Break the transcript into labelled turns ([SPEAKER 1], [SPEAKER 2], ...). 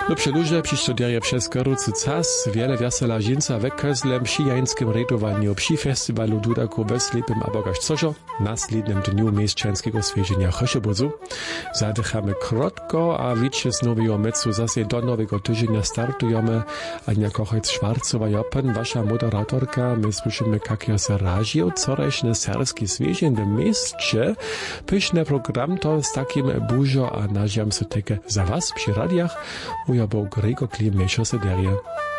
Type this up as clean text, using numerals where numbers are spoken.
[SPEAKER 1] No przedłużę przyszczodierje przez korucy czas, wiele wiesela żinca we kozlem przy jańskim redowaniu przy festiwalu Dudaku we Slepym Abogaż Cożo, następnym dniu mieszczańskiego świeżenia Choszobozu. Zadychamy krótko, a wiecie z nowego mecu zase do nowego tygodnia startujemy. Ania Kochec-Szwarcowa Jopen, wasza moderatorka, my słyszymy kakia se raził, coreśny serski świeżeń w mieście. Pyszny program to z takim bużo, a naziam se teke za was przy radiach. Uja był Gregor Klim, mniejsza sederia.